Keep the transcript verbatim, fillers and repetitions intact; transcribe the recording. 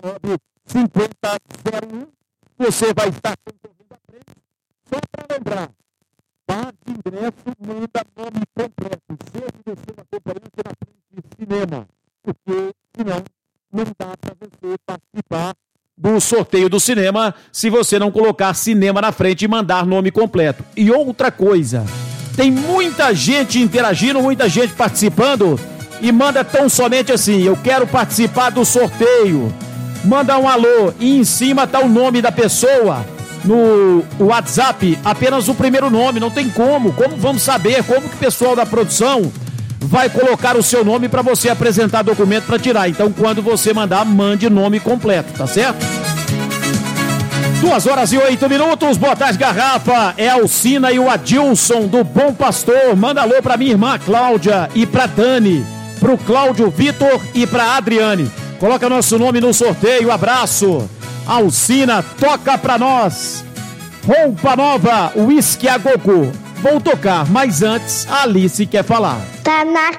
nove cinquenta zero um. Você vai estar concorrendo a prêmio. Só para lembrar, par de ingresso, manda nome completo. Seja do seu acompanhante na frente de cinema, porque senão não dá para você participar do sorteio do cinema se você não colocar cinema na frente e mandar nome completo. E outra coisa, tem muita gente interagindo, muita gente participando e manda tão somente assim: eu quero participar do sorteio. Manda um alô e em cima tá o nome da pessoa. No WhatsApp, apenas o primeiro nome, não tem como. Como vamos saber? Como que o pessoal da produção vai colocar o seu nome para você apresentar documento para tirar? Então, quando você mandar, mande nome completo, tá certo? Duas horas e oito minutos, boa tarde, Garrafa. É a Alcina e o Adilson do Bom Pastor. Manda alô pra minha irmã Cláudia e pra Dani, pro Cláudio Vitor e pra Adriane. Coloca nosso nome no sorteio, abraço. Alcina, toca pra nós. Roupa nova, uísque a gogo. Vou tocar, mas antes a Alice quer falar. Tá na